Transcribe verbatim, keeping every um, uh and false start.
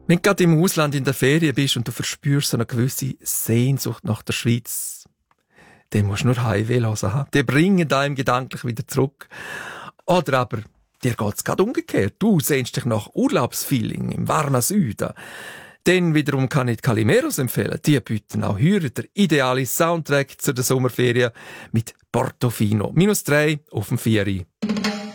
Wenn du gerade im Ausland in der Ferien bist und du verspürst so eine gewisse Sehnsucht nach der Schweiz, dann musst du nur Heimweh hören. Die bringen einem gedanklich wieder zurück. Oder aber, dir geht's gerade umgekehrt. Du sehnst dich nach Urlaubsfeeling im warmen Süden. Dann wiederum kann ich die Calimeros empfehlen. Die bieten auch heute der ideale Soundtrack zu der Sommerferien mit Portofino. Minus drei auf dem Vieri.